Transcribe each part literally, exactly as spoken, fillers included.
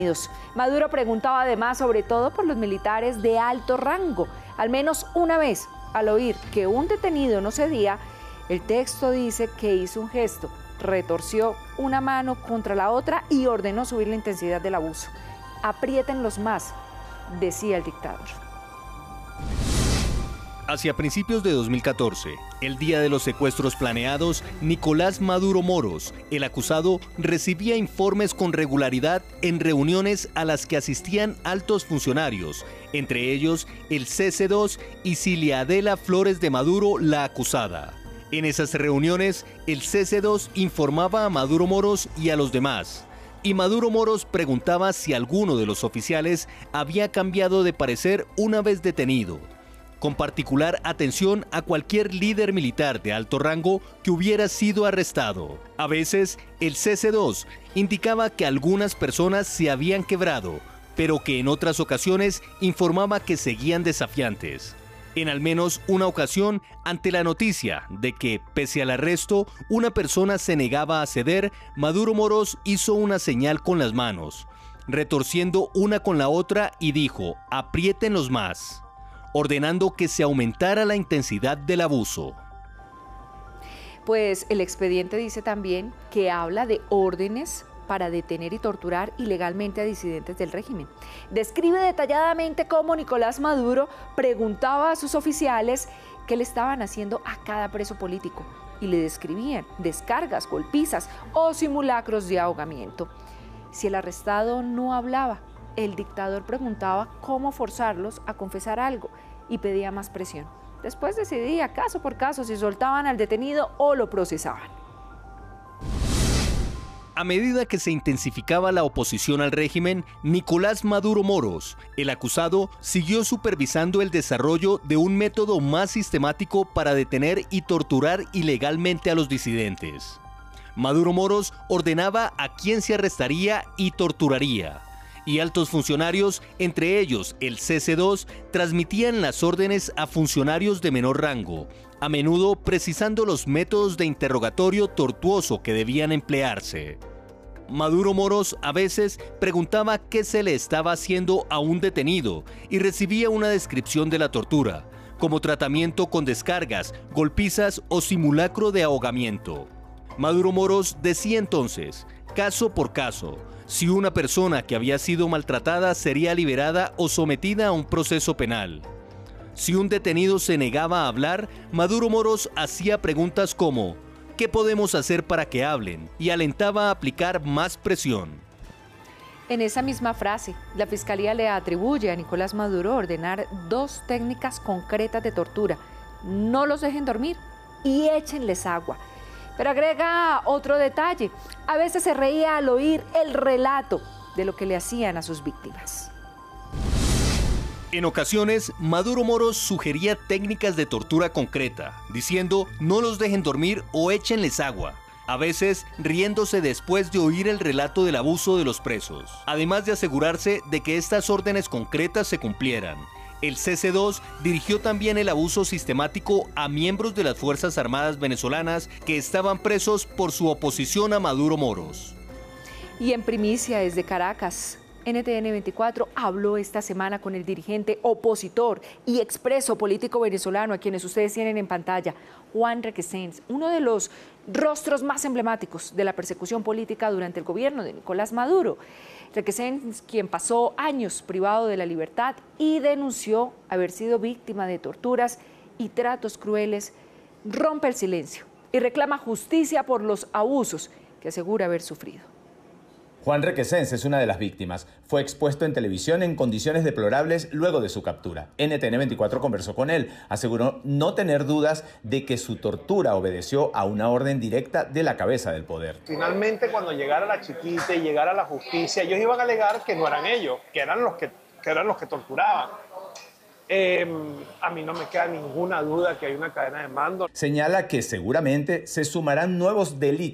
Maduro preguntaba además sobre todo por los militares de alto rango. Al menos una vez, al oír que un detenido no cedía, el texto dice que hizo un gesto, retorció una mano contra la otra y ordenó subir la intensidad del abuso. Apriétenlos más, decía el dictador. Hacia principios de dos mil catorce, el día de los secuestros planeados, Nicolás Maduro Moros, el acusado, recibía informes con regularidad en reuniones a las que asistían altos funcionarios, entre ellos el C C dos y Cilia Adela Flores de Maduro, la acusada. En esas reuniones, el C C dos informaba a Maduro Moros y a los demás, y Maduro Moros preguntaba si alguno de los oficiales había cambiado de parecer una vez detenido, con particular atención a cualquier líder militar de alto rango que hubiera sido arrestado. A veces, el C C dos indicaba que algunas personas se habían quebrado, pero que en otras ocasiones informaba que seguían desafiantes. En al menos una ocasión, ante la noticia de que, pese al arresto, una persona se negaba a ceder, Maduro Moros hizo una señal con las manos, retorciendo una con la otra y dijo: "Apriétenlos más", ordenando que se aumentara la intensidad del abuso. Pues el expediente dice también que habla de órdenes para detener y torturar ilegalmente a disidentes del régimen. Describe detalladamente cómo Nicolás Maduro preguntaba a sus oficiales qué le estaban haciendo a cada preso político y le describían descargas, golpizas o simulacros de ahogamiento. Si el arrestado no hablaba, el dictador preguntaba cómo forzarlos a confesar algo y pedía más presión. Después decidía caso por caso si soltaban al detenido o lo procesaban. A medida que se intensificaba la oposición al régimen, Nicolás Maduro Moros, el acusado, siguió supervisando el desarrollo de un método más sistemático para detener y torturar ilegalmente a los disidentes. Maduro Moros ordenaba a quién se arrestaría y torturaría, y altos funcionarios, entre ellos el C C dos, transmitían las órdenes a funcionarios de menor rango, a menudo precisando los métodos de interrogatorio tortuoso que debían emplearse. Maduro Moros a veces preguntaba qué se le estaba haciendo a un detenido y recibía una descripción de la tortura, como tratamiento con descargas, golpizas o simulacro de ahogamiento. Maduro Moros decía entonces, caso por caso, si una persona que había sido maltratada sería liberada o sometida a un proceso penal. Si un detenido se negaba a hablar, Maduro Moros hacía preguntas como ¿qué podemos hacer para que hablen? Y alentaba a aplicar más presión. En esa misma frase, la Fiscalía le atribuye a Nicolás Maduro ordenar dos técnicas concretas de tortura: no los dejen dormir y échenles agua. Pero agrega otro detalle: a veces se reía al oír el relato de lo que le hacían a sus víctimas. En ocasiones, Maduro Moros sugería técnicas de tortura concreta, diciendo no los dejen dormir o échenles agua, a veces riéndose después de oír el relato del abuso de los presos, además de asegurarse de que estas órdenes concretas se cumplieran. El C C dos dirigió también el abuso sistemático a miembros de las Fuerzas Armadas venezolanas que estaban presos por su oposición a Maduro Moros. Y en primicia desde Caracas, N T N veinticuatro habló esta semana con el dirigente opositor y expreso político venezolano, a quienes ustedes tienen en pantalla, Juan Requesens, uno de los rostros más emblemáticos de la persecución política durante el gobierno de Nicolás Maduro. Requesens, quien pasó años privado de la libertad y denunció haber sido víctima de torturas y tratos crueles, rompe el silencio y reclama justicia por los abusos que asegura haber sufrido. Juan Requesens es una de las víctimas. Fue expuesto en televisión en condiciones deplorables luego de su captura. N T N veinticuatro conversó con él. Aseguró no tener dudas de que su tortura obedeció a una orden directa de la cabeza del poder. Finalmente, cuando llegara la chiquita y llegara la justicia, ellos iban a alegar que no eran ellos, que eran los que, que, eran los que torturaban. Eh, a mí no me queda ninguna duda que hay una cadena de mando. Señala que seguramente se sumarán nuevos delitos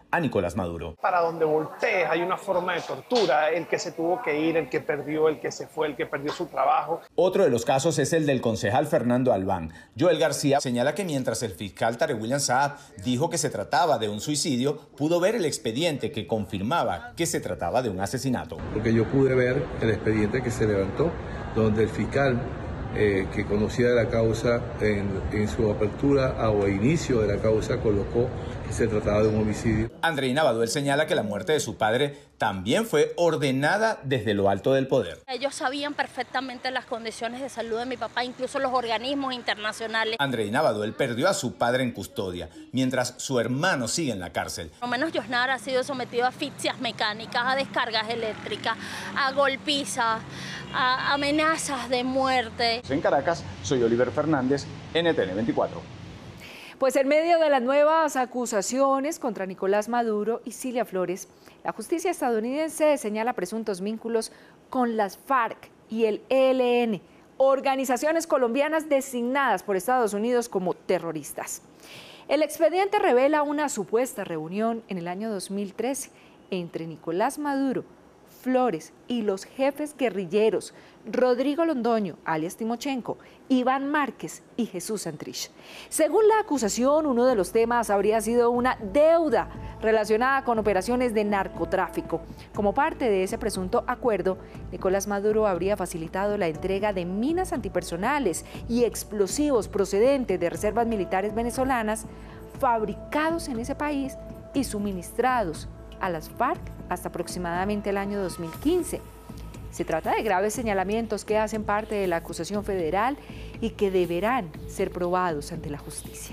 a Nicolás Maduro. Para donde voltees hay una forma de tortura, el que se tuvo que ir, el que perdió, el que se fue, el que perdió su trabajo. Otro de los casos es el del concejal Fernando Albán. Joel García señala que mientras el fiscal Tarek William Saab dijo que se trataba de un suicidio, pudo ver el expediente que confirmaba que se trataba de un asesinato. Porque yo pude ver el expediente que se levantó, donde el fiscal eh, que conocía de la causa en, en su apertura o inicio de la causa colocó que se trataba de un homicidio. Andreina Baduel señala que la muerte de su padre también fue ordenada desde lo alto del poder. Ellos sabían perfectamente las condiciones de salud de mi papá, incluso los organismos internacionales. Andreina Baduel perdió a su padre en custodia, mientras su hermano sigue en la cárcel. Por lo menos Yosnar ha sido sometido a asfixias mecánicas, a descargas eléctricas, a golpizas, a amenazas de muerte. En Caracas, soy Oliver Fernández, N T N veinticuatro. Pues en medio de las nuevas acusaciones contra Nicolás Maduro y Cilia Flores, la justicia estadounidense señala presuntos vínculos con las FARC y el E L N, organizaciones colombianas designadas por Estados Unidos como terroristas. El expediente revela una supuesta reunión en el año dos mil trece entre Nicolás Maduro, Flores y los jefes guerrilleros Rodrigo Londoño, alias Timochenko, Iván Márquez y Jesús Santrich. Según la acusación, uno de los temas habría sido una deuda relacionada con operaciones de narcotráfico. Como parte de ese presunto acuerdo, Nicolás Maduro habría facilitado la entrega de minas antipersonales y explosivos procedentes de reservas militares venezolanas fabricados en ese país y suministrados a las FARC hasta aproximadamente el año dos mil quince. Se trata de graves señalamientos que hacen parte de la acusación federal y que deberán ser probados ante la justicia.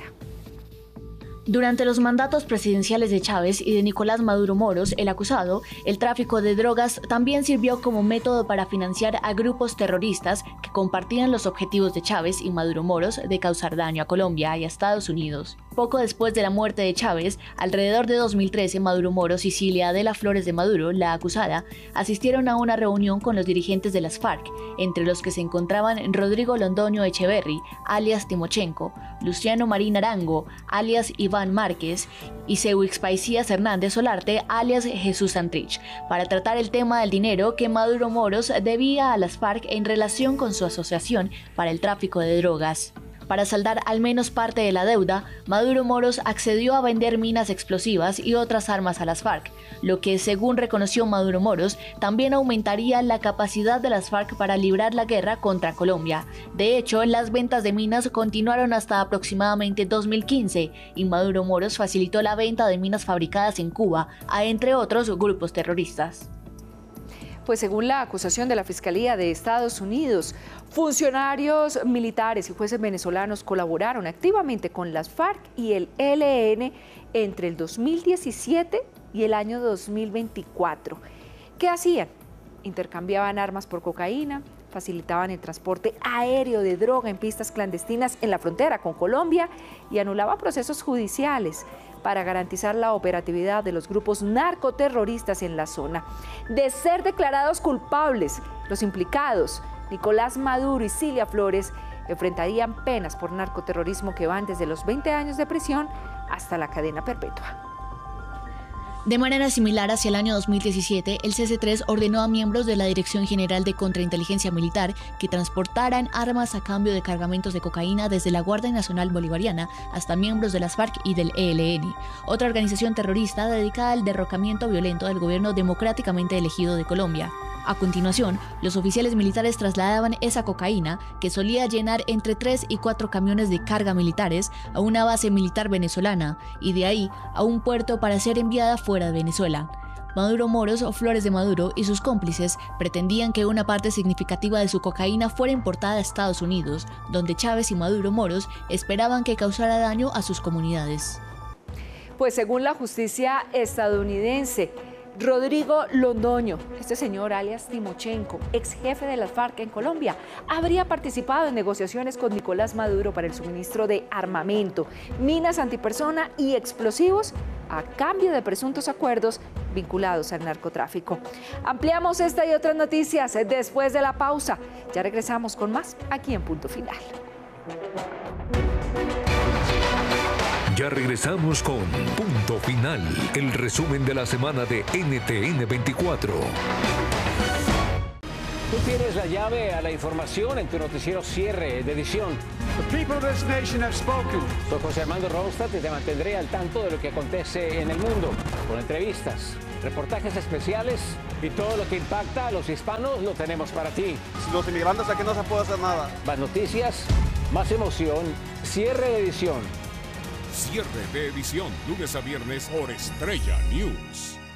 Durante los mandatos presidenciales de Chávez y de Nicolás Maduro Moros, el acusado, el tráfico de drogas también sirvió como método para financiar a grupos terroristas que compartían los objetivos de Chávez y Maduro Moros de causar daño a Colombia y a Estados Unidos. Poco después de la muerte de Chávez, alrededor de dos mil trece, Maduro Moros y Cilia de la Flores de Maduro, la acusada, asistieron a una reunión con los dirigentes de las FARC, entre los que se encontraban Rodrigo Londoño Echeverry, alias Timochenko, Luciano Marín Arango, alias Iván Márquez, y Seuix Paisías Hernández Solarte, alias Jesús Santrich, para tratar el tema del dinero que Maduro Moros debía a las FARC en relación con su asociación para el tráfico de drogas. Para saldar al menos parte de la deuda, Maduro Moros accedió a vender minas explosivas y otras armas a las FARC, lo que, según reconoció Maduro Moros, también aumentaría la capacidad de las FARC para librar la guerra contra Colombia. De hecho, las ventas de minas continuaron hasta aproximadamente dos mil quince y Maduro Moros facilitó la venta de minas fabricadas en Cuba a, entre otros, grupos terroristas. Pues según la acusación de la Fiscalía de Estados Unidos, funcionarios militares y jueces venezolanos colaboraron activamente con las FARC y el E L N entre el dos mil diecisiete y el año dos mil veinticuatro. ¿Qué hacían? Intercambiaban armas por cocaína, facilitaban el transporte aéreo de droga en pistas clandestinas en la frontera con Colombia y anulaban procesos judiciales para garantizar la operatividad de los grupos narcoterroristas en la zona. De ser declarados culpables, los implicados, Nicolás Maduro y Cilia Flores, enfrentarían penas por narcoterrorismo que van desde los veinte años de prisión hasta la cadena perpetua. De manera similar, hacia el año dos mil diecisiete, el C S tres ordenó a miembros de la Dirección General de Contrainteligencia Militar que transportaran armas a cambio de cargamentos de cocaína desde la Guardia Nacional Bolivariana hasta miembros de las FARC y del E L N, otra organización terrorista dedicada al derrocamiento violento del gobierno democráticamente elegido de Colombia. A continuación, los oficiales militares trasladaban esa cocaína, que solía llenar entre tres y cuatro camiones de carga militares, a una base militar venezolana y de ahí a un puerto para ser enviada fuera de Venezuela. Maduro Moros o Flores de Maduro y sus cómplices pretendían que una parte significativa de su cocaína fuera importada a Estados Unidos, donde Chávez y Maduro Moros esperaban que causara daño a sus comunidades. Pues según la justicia estadounidense, Rodrigo Londoño, este señor alias Timochenko, ex jefe de las FARC en Colombia, habría participado en negociaciones con Nicolás Maduro para el suministro de armamento, minas antipersona y explosivos a cambio de presuntos acuerdos vinculados al narcotráfico. Ampliamos esta y otras noticias después de la pausa. Ya regresamos con más aquí en Punto Final. Ya regresamos con Punto Final, el resumen de la semana de N T N veinticuatro. Tú tienes la llave a la información en tu noticiero cierre de edición. The people of this nation have spoken. Soy José Armando Ronstadt y te mantendré al tanto de lo que acontece en el mundo, con entrevistas, reportajes especiales y todo lo que impacta a los hispanos lo tenemos para ti. Si los inmigrantes aquí no se puede hacer nada. Más noticias, más emoción, cierre de edición. Cierre de edición, lunes a viernes por Estrella News.